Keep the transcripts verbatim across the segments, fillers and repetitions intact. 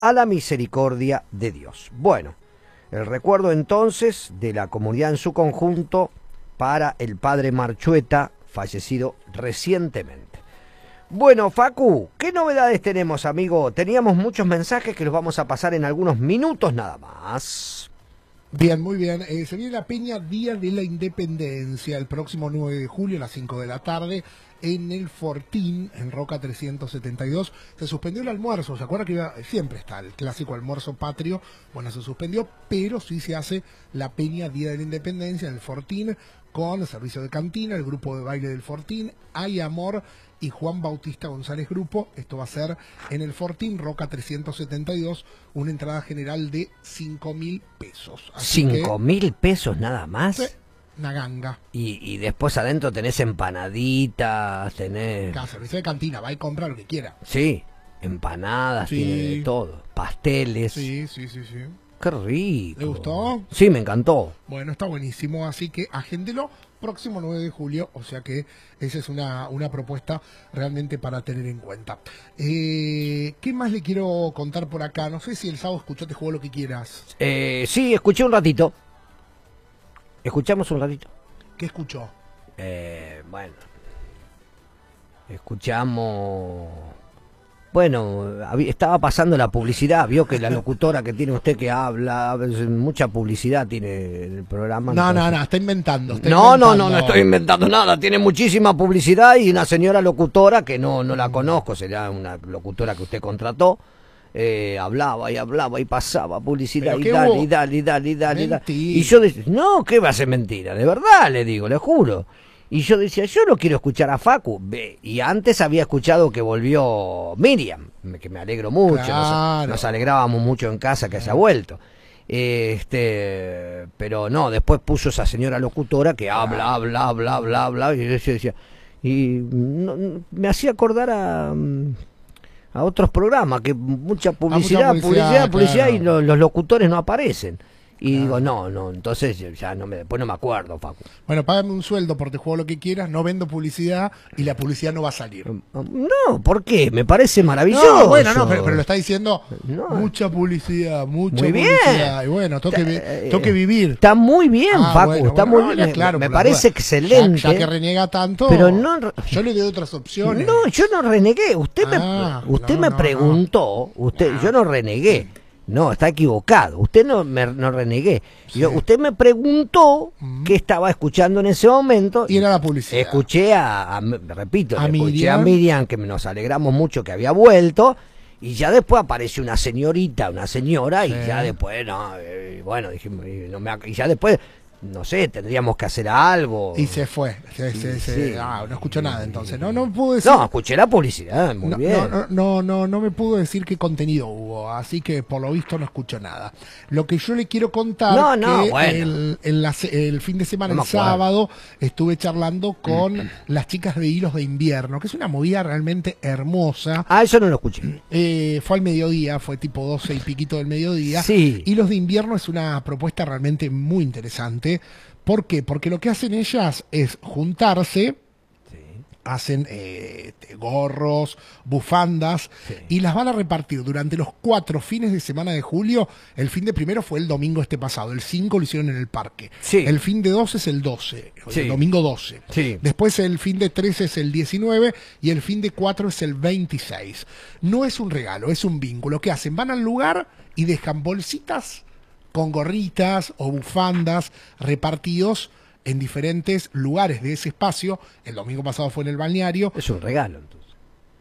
a la misericordia de Dios. Bueno, el recuerdo entonces de la comunidad en su conjunto para el padre Marchueta, fallecido recientemente. Bueno, Facu, ¿qué novedades tenemos, amigo? Teníamos muchos mensajes que los vamos a pasar en algunos minutos nada más. Bien, muy bien. Eh, se viene la Peña Día de la Independencia el próximo nueve de julio a las cinco de la tarde en el Fortín, en Roca trescientos setenta y dos. Se suspendió el almuerzo. ¿Se acuerda que iba, siempre está el clásico almuerzo patrio? Bueno, se suspendió, pero sí se hace la Peña Día de la Independencia en el Fortín con el servicio de cantina, el grupo de baile del Fortín, Hay Amor y Juan Bautista González Grupo. Esto va a ser en el Fortín, Roca trescientos setenta y dos, una entrada general de cinco mil pesos. ¿Cinco mil pesos nada más? Sí, una ganga. Y, y después adentro tenés empanaditas, tenés... Cada servicio de cantina, va y compra lo que quiera. Sí, empanadas, Sí. tiene de todo, pasteles. Sí, sí, sí, sí. Qué rico. ¿Le gustó? Sí, me encantó. Bueno, está buenísimo, así que agéndelo próximo nueve de julio, o sea que esa es una, una propuesta realmente para tener en cuenta. Eh, ¿Qué más le quiero contar por acá? No sé si el sábado escuchó Te Juego Lo Que Quieras. Eh, sí, escuché un ratito. Escuchamos un ratito. ¿Qué escuchó? Eh, bueno. Escuchamos... Bueno, hab- estaba pasando la publicidad, vio que la locutora que tiene usted que habla, mucha publicidad tiene el programa. No, no, entonces- no, está inventando. Está No, no, inventando. no, no estoy inventando nada, tiene muchísima publicidad y una señora locutora que no, no la conozco, será una locutora que usted contrató, eh, hablaba y hablaba y pasaba publicidad ¿Pero y qué dale, hubo? y dale, y dale, y dale, y dale. Mentira. Y yo decía, no, ¿qué va a ser mentira? De verdad, le digo, le juro. Y yo decía, yo no quiero escuchar a Facu. Ve, y antes había escuchado que volvió Miriam, me- que me alegro mucho, nos- Claro. nos, alegrábamos mucho en casa que haya vuelto. Este, pero no, después puso esa señora locutora que habla, habla, habla, habla, habla, y yo decía, y no- no- me hacía acordar a, mm, a otros programas, que mucha publicidad, publicidad, publicidad, publicidad, claro. y lo- los locutores no aparecen. Y Claro. digo, no, no, entonces ya no me, después no me acuerdo, Facu. Bueno, págame un sueldo por Te Juego Lo Que Quieras, no vendo publicidad y la publicidad no va a salir. No, ¿por qué? Me parece maravilloso. No, bueno, no, pero, pero lo está diciendo No. mucha publicidad, mucha Muy bien. publicidad. Y bueno, toque, vi- Eh, toque vivir. Está muy bien, Ah, Facu, bueno, está bueno, muy no, bien. ya, claro, me por la parece duda. excelente. Ya, ya que reniega tanto, Pero no- yo le doy otras opciones. No, yo no renegué. Usted Ah, me, usted no, me no, preguntó, usted, yo no renegué. No, está equivocado. Usted no me no renegué. Yo, usted me preguntó qué estaba escuchando en ese momento. Y era la publicidad. Escuché a, a- repito, A le escuché Miriam. a Miriam, que nos alegramos mucho que había vuelto. Y ya después apareció una señorita, una señora, y Sí. ya después, no, eh, bueno, dijimos, y, no me ac- y ya después, no sé, tendríamos que hacer algo. Y se fue. Se- se- se- sí. Ah, no escuchó nada entonces. No, no pudo decir. No, escuché la publicidad, muy No, bien. no, no, no, no, no me pudo decir qué contenido hubo, así que por lo visto no escucho nada. Lo que yo le quiero contar No, no, que bueno. el, en la se- el fin de semana, No me el acuerdo. sábado, estuve charlando con las chicas de Hilos de Invierno, que es una movida realmente hermosa. Ah, eso no lo escuché. Eh, fue al mediodía, fue tipo doce y piquito del mediodía. Sí. Hilos de Invierno es una propuesta realmente muy interesante. ¿Por qué? Porque lo que hacen ellas es juntarse, hacen eh, gorros, bufandas, Sí. y las van a repartir durante los cuatro fines de semana de julio. El fin de primero fue el domingo este pasado, el cinco lo hicieron en el parque. Sí. El fin de doce es el doce, Sí. el domingo doce. Sí. Después el fin de trece es el diecinueve y el fin de cuatro es el veintiséis. No es un regalo, es un vínculo. ¿Qué hacen? Van al lugar y dejan bolsitas con gorritas o bufandas repartidos en diferentes lugares de ese espacio. El domingo pasado fue en el balneario. Es un regalo, entonces.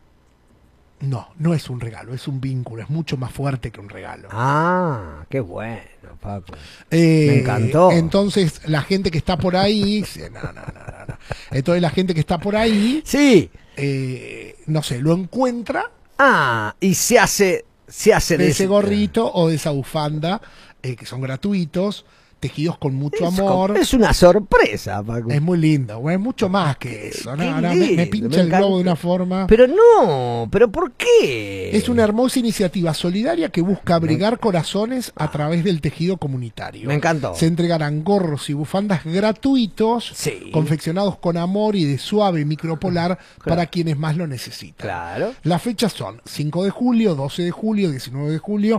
No, no es un regalo, es un vínculo, es mucho más fuerte que un regalo. Ah, qué bueno, Paco. Eh, me encantó. Entonces, la gente que está por ahí, sí, no, no, no, no, no. Entonces la gente que está por ahí, Sí. eh, no sé, lo encuentra Ah, y se hace, se hace de ese ese- gorrito o de esa bufanda, eh, que son gratuitos. tejidos con mucho Es, amor. es una sorpresa, Paco. Es muy lindo, es mucho más que eso. ¿no? Qué Ahora me, me lindo, pincha me el globo encanta. de una forma. Pero no, pero ¿por qué? Es una hermosa iniciativa solidaria que busca abrigar corazones a través del tejido comunitario. Me encantó. Se entregarán gorros y bufandas gratuitos, Sí. confeccionados con amor y de suave micropolar para quienes más lo necesitan. Claro. Las fechas son cinco de julio, doce de julio, diecinueve de julio